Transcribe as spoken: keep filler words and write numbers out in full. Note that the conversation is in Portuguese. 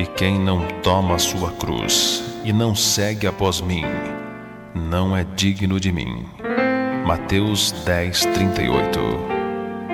E quem não toma a sua cruz e não segue após mim, não é digno de mim. Mateus dez, trinta e oito.